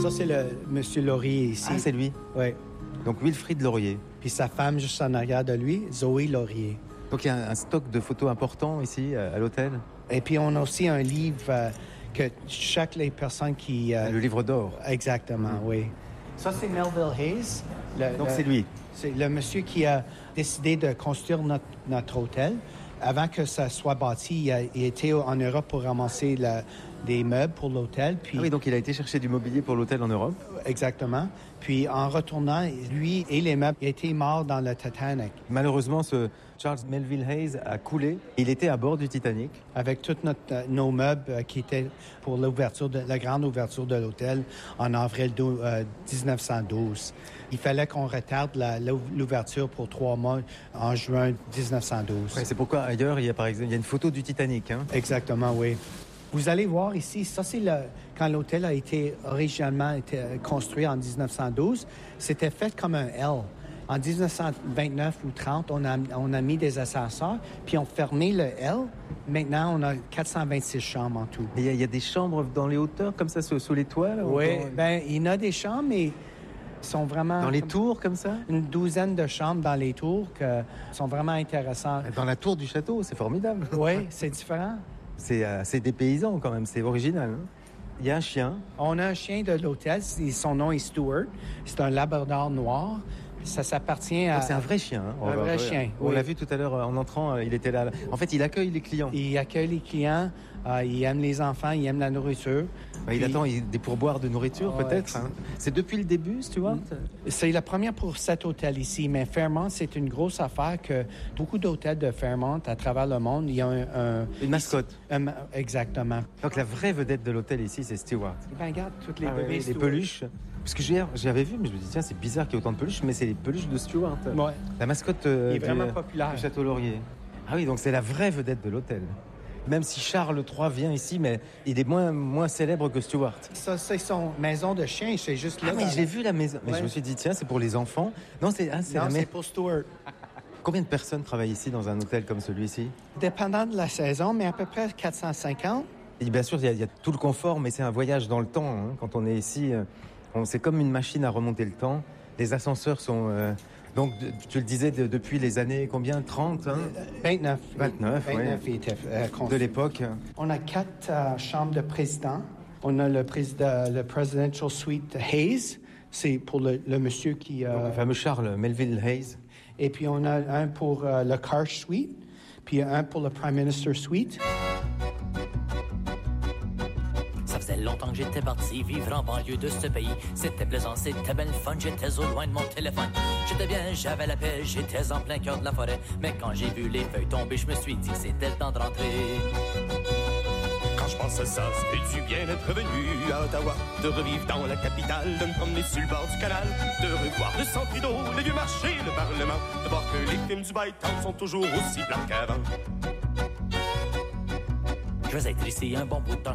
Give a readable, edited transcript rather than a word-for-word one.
Ça, c'est le monsieur Laurier ici. Ah, c'est lui. Oui. Donc Wilfrid Laurier. Puis sa femme, juste en arrière de lui, Zoé Laurier. Donc il y a un stock de photos important ici, à l'hôtel. Et puis, on a aussi un livre que chaque les personnes qui... Le livre d'or. Exactement, oui. Ça, c'est Melville Hayes. Donc c'est lui. C'est le monsieur qui a décidé de construire notre hôtel. Avant que ça soit bâti, il était en Europe pour ramasser des meubles pour l'hôtel. Puis, Ah oui, donc il a été chercher du mobilier pour l'hôtel en Europe. Exactement. Puis en retournant, lui et les meubles étaient morts dans le Titanic. Malheureusement, ce Charles Melville Hayes a coulé. Il était à bord du Titanic. Avec tous nos meubles qui étaient pour la grande ouverture de l'hôtel en avril 1912. Il fallait qu'on retarde l'ouverture pour 3 mois en juin 1912. Ouais, c'est pourquoi ailleurs, il y a une photo du Titanic. Hein. Exactement, oui. Vous allez voir ici, ça c'est quand l'hôtel a été originalement construit en 1912, c'était fait comme un L. En 1929 ou 30, on a mis des ascenseurs, puis on fermé le L. Maintenant, on a 426 chambres en tout. Et il y a des chambres dans les hauteurs, comme ça, sous les toits? Là, oui, bien, il y en a des chambres, mais sont vraiment... Dans les tours, comme ça? Une douzaine de chambres dans les tours qui sont vraiment intéressantes. Dans la tour du château, c'est formidable. Oui, c'est différent. C'est des paysans, quand même, c'est original. Hein? Il y a un chien. On a un chien de l'hôtel, son nom est Stuart. C'est un labrador noir. Ça s'appartient à... C'est un vrai chien. Hein? Un vrai chien, On oui. l'a vu tout à l'heure en entrant, il était là. En fait, il accueille les clients. Il accueille les clients, il aime les enfants, il aime la nourriture. Il attend des pourboires de nourriture, peut-être. Hein? C'est depuis le début, Stuart? C'est la première pour cet hôtel ici, mais Fairmont, c'est une grosse affaire que beaucoup d'hôtels de Fairmont à travers le monde, il y a une mascotte. Exactement. Donc la vraie vedette de l'hôtel ici, c'est Stuart. Ben, regarde, toutes les bébés les peluches. Parce que j'avais vu, mais je me dis, tiens, c'est bizarre qu'il y ait autant de peluches, mais c'est les peluches de Stuart. Ouais. La mascotte il est vraiment populaire. Du Château Laurier. Ah oui, donc c'est la vraie vedette de l'hôtel. Même si Charles III vient ici, mais il est moins célèbre que Stuart. Ça, c'est son maison de chien, c'est juste là. Ah, mais j'ai vu la maison. Mais je me suis dit, tiens, c'est pour les enfants. Non, c'est pour Stuart. Combien de personnes travaillent ici dans un hôtel comme celui-ci? Dépendant de la saison, mais à peu près 450. Et bien sûr, il y a tout le confort, mais c'est un voyage dans le temps. Hein. Quand on est ici, c'est comme une machine à remonter le temps. Les ascenseurs sont... Donc, tu le disais, depuis les années, combien? 30, hein? 29. 29, oui. Il était construit. De l'époque. On a 4 chambres de président. On a le Presidential Suite Hayes. C'est pour le monsieur qui... Le fameux Charles Melville Hayes. Et puis, on a un pour le Karsh Suite, puis un pour le Prime Minister Suite. Ça faisait longtemps que j'étais parti vivre en banlieue de ce pays. C'était plaisant, c'était belle fun, j'étais au loin de mon téléphone. J'étais bien, j'avais la paix, j'étais en plein cœur de la forêt. Mais quand j'ai vu les feuilles tomber, je me suis dit que c'était le temps de rentrer. Quand je pense à ça, c'est du bien d'être revenu à Ottawa, de revivre dans la capitale, de me promener sur le bord du canal, de revoir le centre Trudeau, les vieux marchés, le Parlement, de voir que les films du Bytown sont toujours aussi plats qu'avant. Je vais être ici un bon bout de temps.